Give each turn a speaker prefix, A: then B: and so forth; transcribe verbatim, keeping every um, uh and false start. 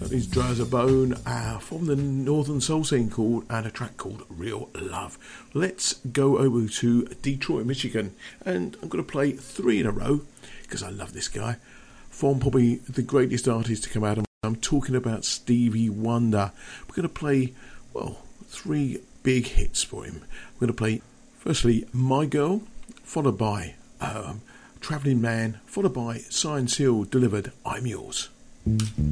A: is Dry as a Bone uh, from the Northern Soul scene called, and a track called Real Love. Let's go over to Detroit, Michigan, and I'm going to play three in a row because I love this guy. From probably the greatest artist to come out of, I'm talking about Stevie Wonder. We're going to play, well, three big hits for him. We're going to play, firstly, My Girl, followed by um, Travelling Man, followed by Signed, Sealed, Delivered, I'm Yours.